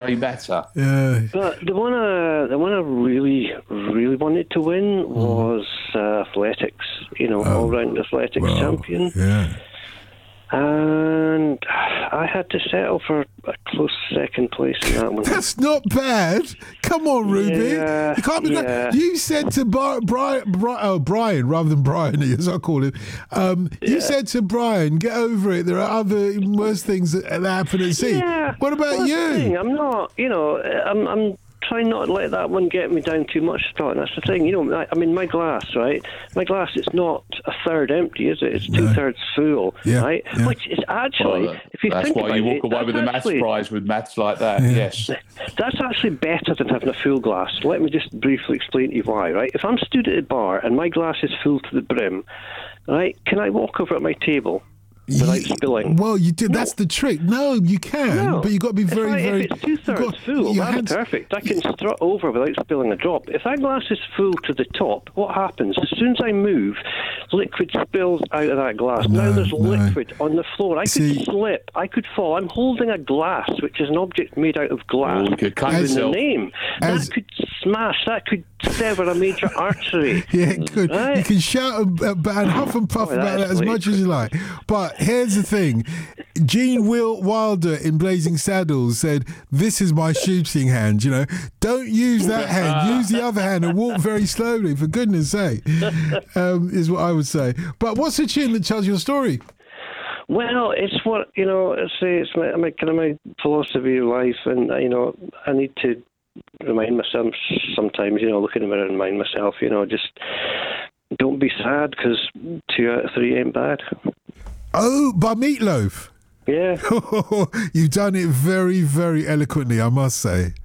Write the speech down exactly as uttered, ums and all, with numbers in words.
way better. Yeah. But the one, uh, the one I really, really wanted to win was uh, athletics. You know, Oh. all-round athletics Well, champion. Yeah. And I had to settle for a close second place in that one. That's not bad. Come on, Ruby. Yeah, you can't be yeah. that. You said to Bar- Brian, Brian, oh, Brian, rather than Brian, as I call him. Um, you Yeah. said to Brian, "Get over it. There are other worse things that, that happen at sea." Yeah. What about Well, that's the thing. you? I'm not, you know, I'm, I'm trying not to let that one get me down too much, Scott. And that's the thing, you know, I, I mean, my glass, right? My glass, it's not a third empty, is it? It's two-thirds full, Yeah, right? yeah. Which is actually, Well, if you that's think why about you walk it, away with the that's maths actually- prize with maths like that. Yes. That's actually better than having a full glass. Let me just briefly explain to you why, right? If I'm stood at a bar and my glass is full to the brim, right, can I walk over at my table without You- spilling? Well, you did. No. That's the trick. No, you can, No. but you've got to be If very, I- very. If it's two-thirds you've got- full, your that's hands- perfect. I can strut over without spilling a drop. If that glass is full to the top, what happens? As soon as I move, liquid spills out of that glass. No, now there's no. liquid on the floor. I See- could slip. I could fall. I'm holding a glass, which is an object made out of glass. Oh, you could cut in the yourself. name. As- that could smash. That could sever a major artery. Yeah, good. Right? You can shout and, and huff and puff Oh, about that's that as much as you like. But here's the thing. Gene Will Wilder in Blazing Saddles said, "This is my shooting hand, you know. Don't use that hand. Use the other hand and walk very slowly, for goodness sake," um, is what I would say. But what's the tune that tells your story? Well, it's what, you know, it's, it's my, my kind of my philosophy of life, and, uh, you know, I need to remind myself sometimes, you know, look in the mirror and remind myself, you know, just don't be sad because two out of three ain't bad. Oh, by Meatloaf. Yeah. You've done it very, very eloquently, I must say.